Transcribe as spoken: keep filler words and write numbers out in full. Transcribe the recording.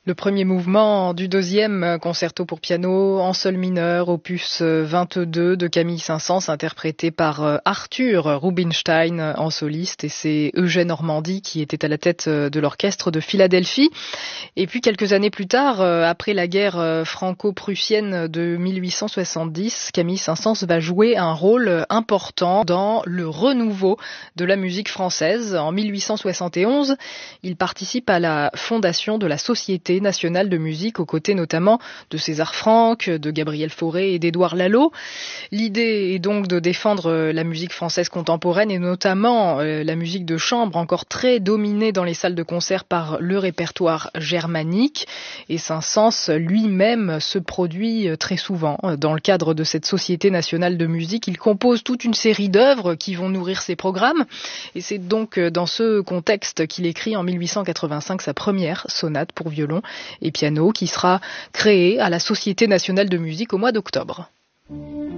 Le premier mouvement du deuxième concerto pour piano en sol mineur, opus vingt-deux de Camille Saint-Saëns, interprété par Arthur Rubinstein en soliste, et c'est Eugène Ormandy qui était à la tête de l'orchestre de Philadelphie. Et puis quelques années plus tard, après la guerre franco-prussienne de mille huit cent soixante-dix, Camille Saint-Saëns va jouer un rôle important dans le renouveau de la musique française. En mille huit cent soixante et onze, il participe à la fondation de la Société nationale de musique, aux côtés notamment de César Franck, de Gabriel Fauré et d'Édouard Lalo. L'idée est donc de défendre la musique française contemporaine et notamment la musique de chambre, encore très dominée dans les salles de concert par le répertoire germanique. Et Saint-Saëns lui-même se produit très souvent dans le cadre de cette Société nationale de musique. Il compose toute une série d'œuvres qui vont nourrir ses programmes. Et c'est donc dans ce contexte qu'il écrit en mille huit cent quatre-vingt-cinq sa première sonate pour violon et piano qui sera créée à la Société nationale de musique au mois d'octobre.